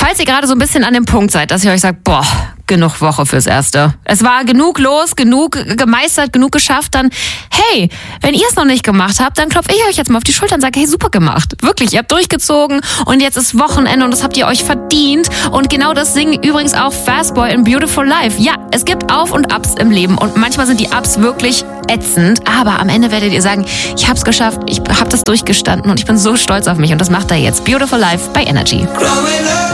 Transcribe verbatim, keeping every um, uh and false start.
Falls ihr gerade so ein bisschen an dem Punkt seid, dass ihr euch sagt, boah, genug Woche fürs Erste. Es war genug los, genug gemeistert, genug geschafft, dann hey, wenn ihr es noch nicht gemacht habt, dann klopfe ich euch jetzt mal auf die Schulter und sage, hey, super gemacht. Wirklich, ihr habt durchgezogen und jetzt ist Wochenende und das habt ihr euch verdient. Und genau das singen übrigens auch Fastboy in Beautiful Life. Ja, es gibt Auf und Ups im Leben und manchmal sind die Ups wirklich ätzend, aber am Ende werdet ihr sagen, ich hab's geschafft, ich hab das durchgestanden und ich bin so stolz auf mich und das macht er jetzt. Beautiful Life bei Energy.